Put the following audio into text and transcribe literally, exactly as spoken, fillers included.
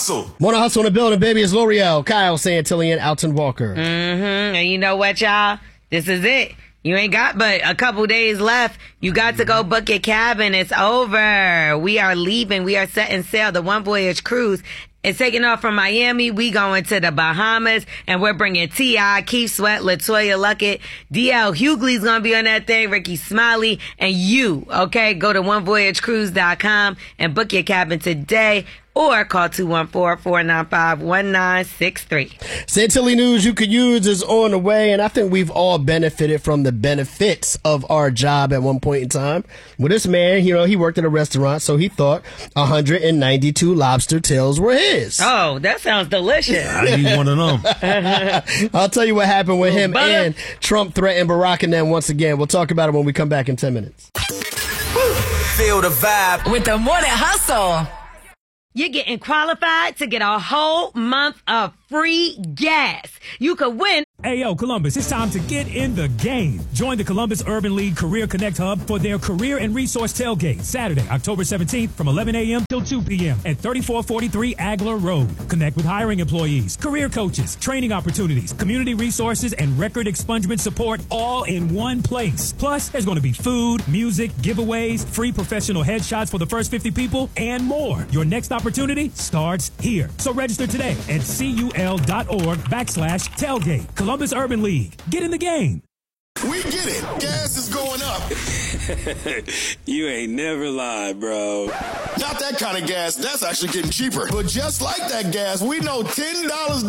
Hustle. Morning Hustle in the building, baby. It's L'Oreal, Kyle Santillan, Alton Walker. Mm-hmm. And you know what, y'all? This is it. You ain't got but a couple days left. You got to go book your cabin. It's over. We are leaving. We are setting sail. The One Voyage cruise is taking off from Miami. We going to the Bahamas, and we're bringing T I, Keith Sweat, LaToya Luckett, D L Hughley's going to be on that thing, Ricky Smiley, and you, okay? Go to one voyage cruise dot com and book your cabin today, or call two one four, four nine five, one nine six three. Santilli news you could use is on the way, and I think we've all benefited from the benefits of our job at one point in time. Well, this man, you know, he worked at a restaurant, so he thought one hundred ninety-two lobster tails were his. Oh, that sounds delicious. I need one of them. I'll tell you what happened with him butter. and Trump threatened Barack and them once again. We'll talk about it when we come back in ten minutes. Feel the vibe. With the Morning Hustle. You're getting qualified to get a whole month of free gas. You could win. Hey, yo, Columbus, it's time to get in the game. Join the Columbus Urban League Career Connect Hub for their Career and Resource Tailgate, Saturday, October seventeenth from eleven a.m. till two p.m. at thirty-four forty-three Agler Road. Connect with hiring employees, career coaches, training opportunities, community resources, and record expungement support all in one place. Plus, there's going to be food, music, giveaways, free professional headshots for the first fifty people, and more. Your next opportunity starts here. So register today at cul.org backslash tailgate. Columbus Urban League. Get in the game. We get it. Gas is going up. You ain't never lied, bro. Not that kind of gas. That's actually getting cheaper. But just like that gas, we know ten dollars